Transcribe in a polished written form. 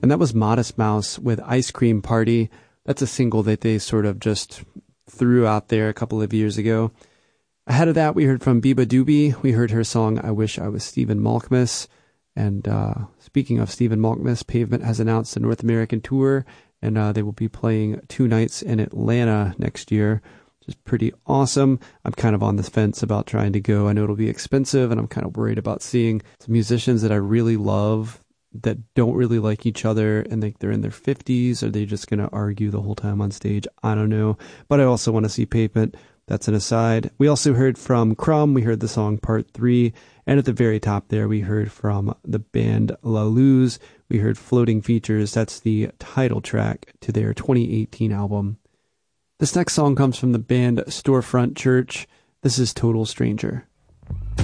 And that was Modest Mouse with Ice Cream Party. That's a single that they sort of just threw out there a couple of years ago. Ahead of that, we heard from Biba Doobie. We heard her song, I Wish I Was Stephen Malkmus. And speaking of Stephen Malkmus, Pavement has announced a North American tour, and they will be playing 2 nights in Atlanta next year, which is pretty awesome. I'm kind of on the fence about trying to go. I know it'll be expensive, and I'm kind of worried about seeing some musicians that I really love that don't really like each other, and they're in their 50s. Are they just going to argue the whole time on stage? I don't know. But I also want to see Pavement. That's an aside. We also heard from Crumb. We heard the song Part 3. And at the very top there, we heard from the band La Luz. We heard Floating Features. That's the title track to their 2018 album. This next song comes from the band Storefront Church. This is Total Stranger.